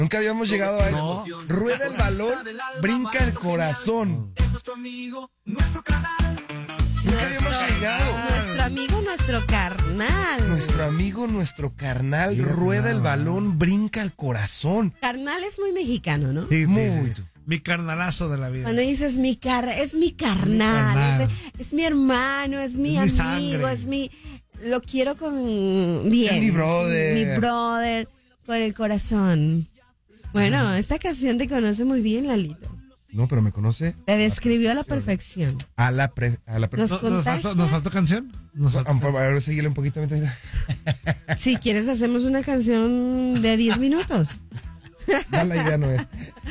Nunca habíamos llegado a eso. No. Rueda el balón, brinca el corazón. Nunca habíamos llegado. Nuestro amigo, nuestro carnal. Nuestro amigo, nuestro carnal, rueda el balón, brinca el corazón. Carnal es muy mexicano, ¿no? Sí, Muy. mi carnalazo de la vida. Cuando dices es mi carnal, Mi carnal. es mi hermano, es mi Es mi amigo, sangre. lo quiero con bien. Es mi brother. Mi brother, con el corazón. Bueno, esta canción te conoce muy bien, Lalito. No, pero me conoce Te describió a la perfección. a la Nos ¿Nos faltó canción? A ver, síguele un poquito. Si quieres hacemos una canción de 10 minutos. Ya la idea no es.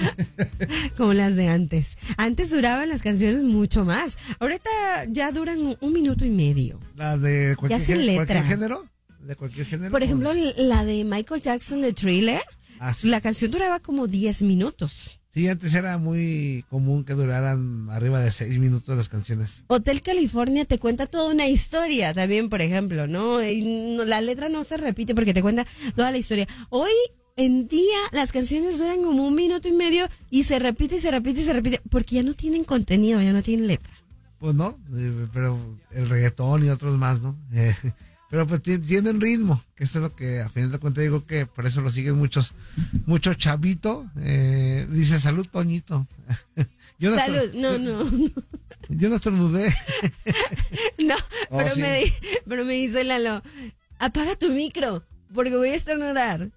Como las de antes. Antes duraban las canciones mucho más. Ahorita ya duran 1 minuto y medio. ¿Las de Ya sin letra. cualquier género? ¿De cualquier género? Por ejemplo, la de Michael Jackson de Thriller, Sí. la canción duraba como 10 minutos. Sí, antes era muy común que duraran arriba de 6 minutos las canciones. Hotel California te cuenta toda una historia también, por ejemplo, ¿no? La letra no se repite porque te cuenta toda la historia. Hoy en día las canciones duran como 1 minuto y medio y se repite y se repite y se repite porque ya no tienen contenido, ya no tienen letra. Pues no, pero el reggaetón y otros más, ¿no? Pero pues tienen ritmo, que eso es lo que a fin de cuentas digo que por eso lo siguen mucho chavito. Dice salud, Toñito. Salud, no. Yo no estornudé. No, Oh, pero, sí. pero me dice Lalo, apaga tu micro, porque voy a estornudar.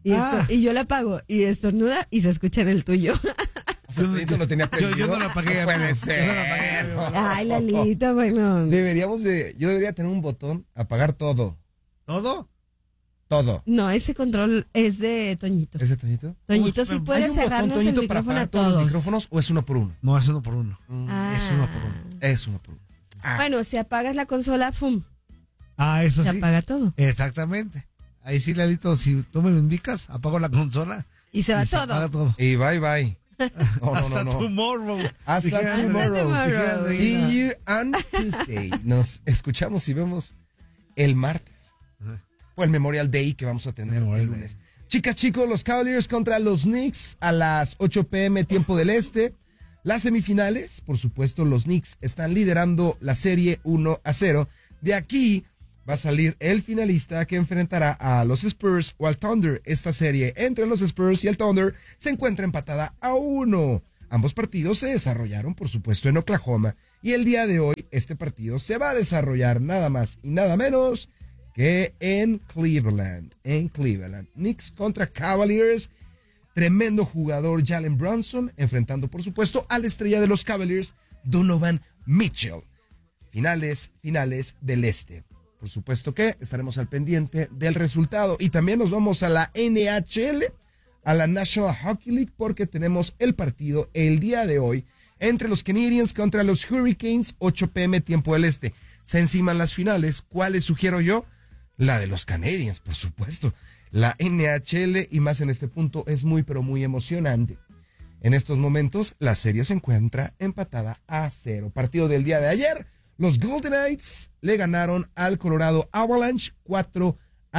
Y yo la apago, y estornuda, y se escucha en el tuyo. O sea, Toñito lo tenía prendido. Yo no lo apagué. No puede amigo. ser. Yo no lo apagué, amigo. Ay, Lalito, bueno. Yo debería tener un botón, apagar todo. ¿Todo? Todo. No, ese control es de Toñito. ¿Es de Toñito? Toñito sí ¿Hay puede ¿Hay un botón, cerrarnos el Toñito, para micrófono a apagar todos los todos. micrófonos o es uno por uno? No, es uno por uno. Ah. Es uno por uno. Es uno por uno. Bueno, si apagas la consola, ¡fum! Eso Se sí. apaga todo. Exactamente. Ahí sí, Lalito, si tú me lo indicas, apago la consola. Y se va se apaga todo. todo. Y bye. No, Hasta no. tomorrow. Hasta Dijeran- tomorrow. dijeran- See you on Tuesday. Nos escuchamos y vemos el martes. O el Memorial Day que vamos a tener Memorial el lunes. Chicas, chicos, los Cavaliers contra los Knicks a las 8 p.m. tiempo del este. Las semifinales, por supuesto, los Knicks están liderando la serie 1-0. De aquí va a salir el finalista que enfrentará a los Spurs o al Thunder. Esta serie entre los Spurs y el Thunder se encuentra empatada a 1. Ambos partidos se desarrollaron, por supuesto, en Oklahoma. Y el día de hoy, este partido se va a desarrollar nada más y nada menos que en Cleveland. Knicks contra Cavaliers. Tremendo jugador Jalen Brunson, enfrentando, por supuesto, a la estrella de los Cavaliers, Donovan Mitchell. Finales del este. Por supuesto que estaremos al pendiente del resultado. Y también nos vamos a la NHL, a la National Hockey League, porque tenemos el partido el día de hoy entre los Canadiens contra los Hurricanes, 8 p.m. tiempo del este. Se enciman las finales. ¿Cuáles sugiero yo? La de los Canadiens, por supuesto. La NHL, y más en este punto, es muy, pero muy emocionante. En estos momentos, la serie se encuentra empatada a 0. Partido del día de ayer. Los Golden Knights le ganaron al Colorado Avalanche 4-2.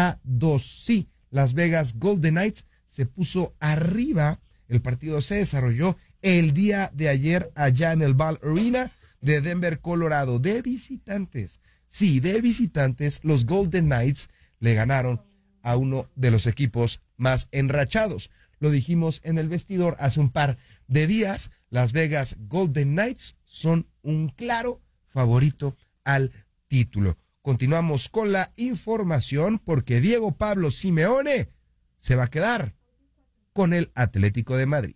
Sí, Las Vegas Golden Knights se puso arriba. El partido se desarrolló el día de ayer allá en el Ball Arena de Denver, Colorado. De visitantes. Sí, de visitantes, los Golden Knights le ganaron a uno de los equipos más enrachados. Lo dijimos en el vestidor hace un par de días. Las Vegas Golden Knights son un claro favorito al título. Continuamos con la información porque Diego Pablo Simeone se va a quedar con el Atlético de Madrid.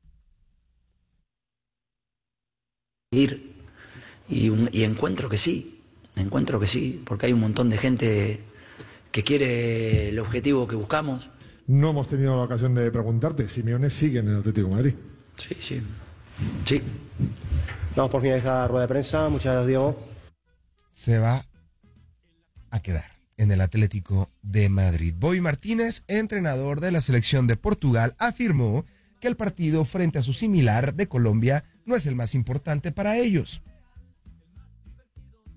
Y encuentro que sí, porque hay un montón de gente que quiere el objetivo que buscamos. No hemos tenido la ocasión de preguntarte, Simeone sigue en el Atlético de Madrid. Sí. Damos por finalizar la rueda de prensa. Muchas gracias, Diego. Se va a quedar en el Atlético de Madrid. Bobby Martínez, entrenador de la selección de Portugal, afirmó que el partido frente a su similar de Colombia no es el más importante para ellos.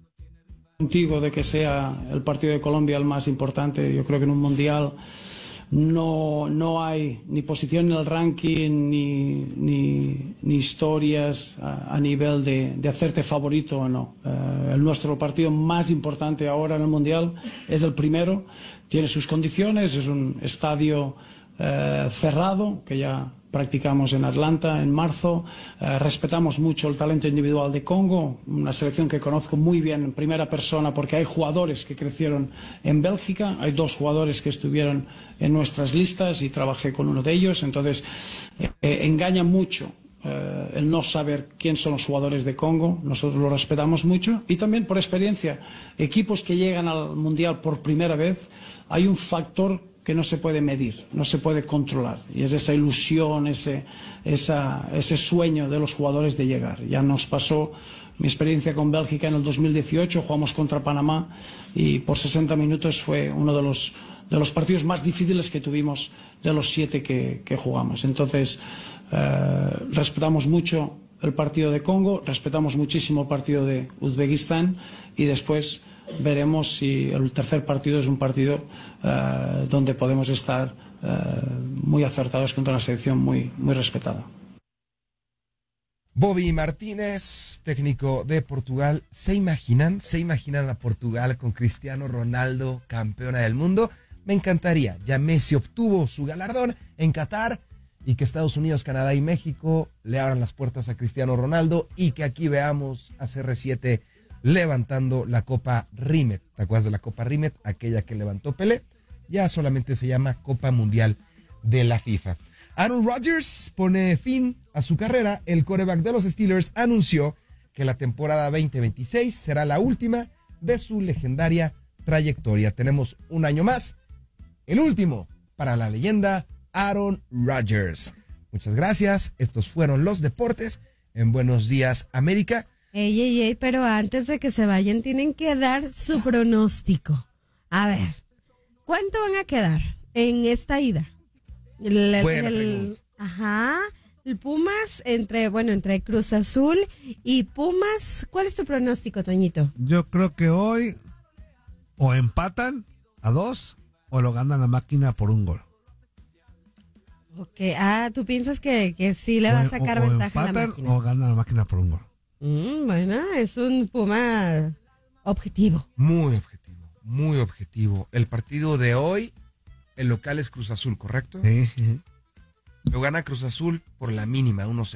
Contigo de que sea el partido de Colombia el más importante. Yo creo que en un mundial no hay ni posición en el ranking ni historias a nivel de hacerte favorito o no. Nuestro partido más importante ahora en el Mundial es el primero, tiene sus condiciones, es un estadio cerrado que ya practicamos en Atlanta en marzo. Respetamos mucho el talento individual de Congo, una selección que conozco muy bien en primera persona porque hay jugadores que crecieron en Bélgica, hay 2 jugadores que estuvieron en nuestras listas y trabajé con uno de ellos, entonces engaña mucho el no saber quién son los jugadores de Congo. Nosotros lo respetamos mucho y también por experiencia, equipos que llegan al Mundial por primera vez, hay un factor que no se puede medir, no se puede controlar. Y es esa ilusión, ese sueño de los jugadores de llegar. Ya nos pasó mi experiencia con Bélgica en el 2018, jugamos contra Panamá y por 60 minutos fue uno de los partidos más difíciles que tuvimos de los 7 que jugamos. Entonces, respetamos mucho el partido de Congo, respetamos muchísimo el partido de Uzbekistán y después veremos si el tercer partido es un partido donde podemos estar muy acertados contra una selección muy respetada. Bobby Martínez, técnico de Portugal. ¿Se imaginan a Portugal con Cristiano Ronaldo, campeona del mundo? Me encantaría. Ya Messi obtuvo su galardón en Qatar y que Estados Unidos, Canadá y México le abran las puertas a Cristiano Ronaldo y que aquí veamos a CR7 levantando la Copa Rimet. ¿Te acuerdas de la Copa Rimet? Aquella que levantó Pelé. Ya solamente se llama Copa Mundial de la FIFA. Aaron Rodgers pone fin a su carrera. El quarterback de los Steelers anunció que la temporada 2026 será la última de su legendaria trayectoria. Tenemos un año más, el último para la leyenda Aaron Rodgers. Muchas gracias. Estos fueron los deportes en Buenos Días América. Ey, pero antes de que se vayan tienen que dar su pronóstico. A ver, ¿cuánto van a quedar en esta ida? El Pumas entre Cruz Azul y Pumas. ¿Cuál es tu pronóstico, Toñito? Yo creo que hoy o empatan a 2 o lo gana la máquina por 1 gol. Ok, ¿tú piensas que sí le va a sacar ventaja a la máquina? O gana la máquina por 1 gol. Bueno, es un Puma objetivo. Muy objetivo. El partido de hoy, el local es Cruz Azul, ¿correcto? Sí. Lo gana Cruz Azul por la mínima, 1-0.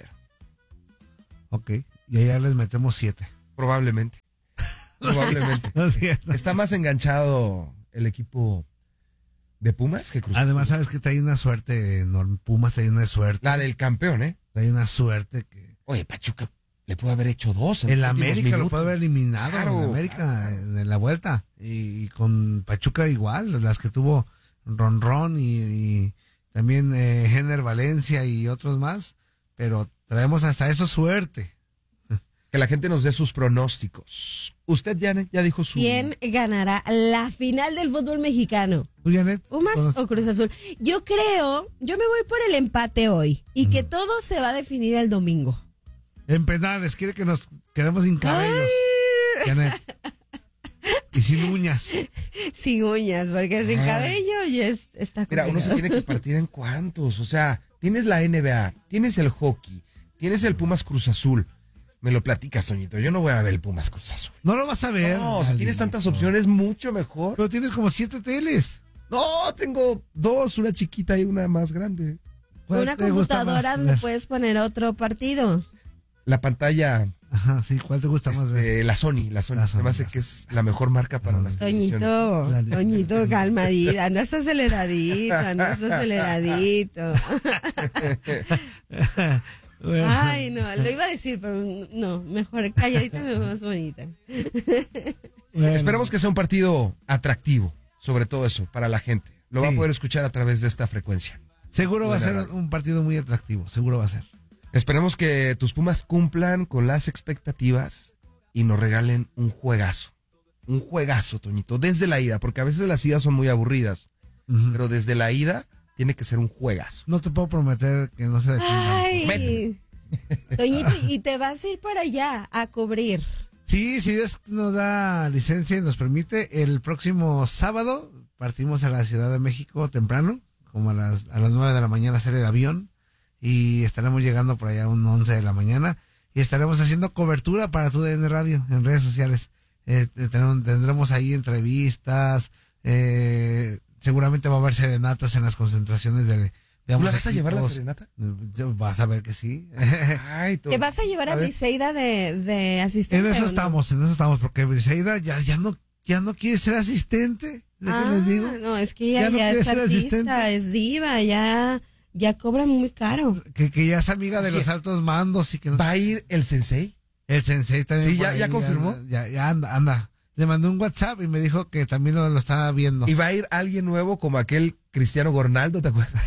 Ok, y allá les metemos 7. Probablemente. No es cierto. Está más enganchado el equipo de Pumas que Cruz Azul. Además, sabes que trae una suerte enorme. Pumas trae una suerte. La del campeón, ¿eh? Trae una suerte que... Oye, Pachuca le puede haber hecho 2 en el los América minutos. lo puede haber eliminado. Claro, el América en la vuelta. Y con Pachuca igual, las que tuvo Ron y también Henner Valencia y otros más. Pero traemos hasta eso suerte. Que la gente nos dé sus pronósticos. Usted, Janet, ya dijo su... ¿Quién ganará la final del fútbol mexicano? ¿Tú, Janet? ¿Pumas o Cruz Azul? Yo me voy por el empate hoy y que todo se va a definir el domingo. En penales, quiere que nos quedemos sin cabellos. Janet. Y sin uñas. Sin uñas, porque sin cabello ya está complicado. Mira, uno se tiene que partir en cuantos. O sea, tienes la NBA, tienes el hockey, tienes el Pumas Cruz Azul. Me lo platicas, Toñito. Yo no voy a ver el Pumas Cruz Azul. No lo vas a ver. No, o sea, tienes tantas opciones, mucho mejor. Pero tienes como 7 teles. No, tengo 2, una chiquita y una más grande. Una computadora donde puedes poner otro partido. La pantalla. Ajá, sí, ¿cuál te gusta más ver? La Sony. Se me hace que es la mejor marca para las televisiones. Toñito, calmadito, andas aceleradito. Ay, no, lo iba a decir, pero no, mejor calladita me veo más bonita. Esperamos que sea un partido atractivo, sobre todo eso, para la gente. Lo va a poder escuchar a través de esta frecuencia. Seguro va a ser un partido muy atractivo, seguro va a ser. Esperemos que tus Pumas cumplan con las expectativas y nos regalen un juegazo. Un juegazo, Toñito, desde la ida, porque a veces las idas son muy aburridas, pero desde la ida tiene que ser un juegazo. No te puedo prometer que no se defina. Ay, Toñito, y te vas a ir para allá a cubrir. Sí, si Dios nos da licencia y nos permite, el próximo sábado partimos a la Ciudad de México temprano como a las 9 de la mañana hacer el avión y estaremos llegando por allá a un 11 de la mañana y estaremos haciendo cobertura para tu DN Radio en redes sociales. Tendremos ahí entrevistas, seguramente va a haber serenatas en las concentraciones de ¿Tú la vas a llevar la serenata? Vas a ver que sí. Ay, ¿Te vas a llevar a Briseida de asistente? En eso estamos, porque Briseida ya no quiere ser asistente. Les digo. No, es que ella ya es artista, es diva, ya cobra muy caro. Que ya es amiga de los altos mandos y que ¿Va a ir el sensei? El sensei también. Sí, ya confirmó. Ya anda. Le mandé un WhatsApp y me dijo que también lo estaba viendo. ¿Y va a ir alguien nuevo como aquel Cristiano Gornaldo, te acuerdas?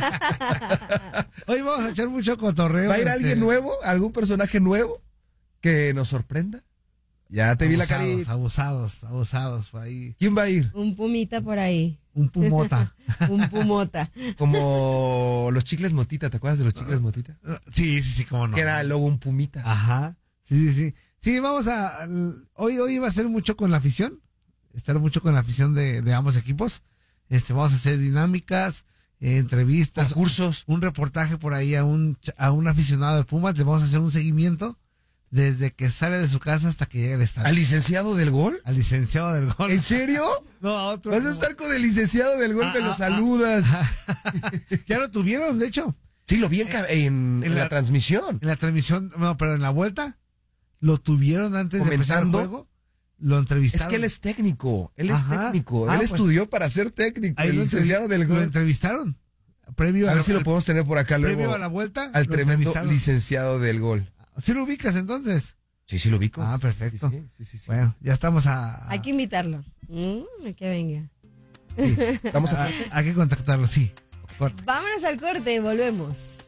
Hoy vamos a echar mucho cotorreo. ¿Va a ir alguien nuevo? ¿Algún personaje nuevo que nos sorprenda? Ya te vi la carita. Abusados por ahí. ¿Quién va a ir? Un pumita por ahí. Un pumota. Un pumota. Como los chicles motita, ¿te acuerdas de los chicles motita? Sí, cómo no. Que era luego un pumita. Ajá. Sí. Sí, vamos a... Hoy va a ser mucho con la afición. Estar mucho con la afición de ambos equipos. Vamos a hacer dinámicas, entrevistas. Concursos. Un reportaje por ahí a un aficionado de Pumas. Le vamos a hacer un seguimiento desde que sale de su casa hasta que llega al estadio. ¿Al licenciado del gol? Al licenciado del gol. ¿En serio? No, a otro. ¿Vas a estar con el licenciado del gol? Me lo saludas. Ya lo tuvieron, de hecho. Sí, lo vi en la transmisión. En la transmisión, no, pero en la vuelta lo tuvieron antes de empezar el juego. Lo entrevistaron. Es que él es técnico. Él estudió para ser técnico. Ahí el licenciado del gol. Lo entrevistaron. A ver si lo podemos tener por acá luego. Previo a la vuelta. Al tremendo licenciado del gol. ¿Sí lo ubicas entonces? Sí lo ubico. Ah, perfecto. Sí. Bueno, ya estamos a... Hay que invitarlo. Que venga. Sí. Hay que contactarlo, sí. Vámonos al corte, volvemos.